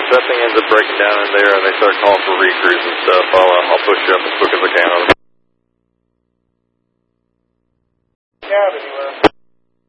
if that thing ends up breaking down in there and they start calling for recrews and stuff, I'll push you up as quick as I can. Cab anywhere.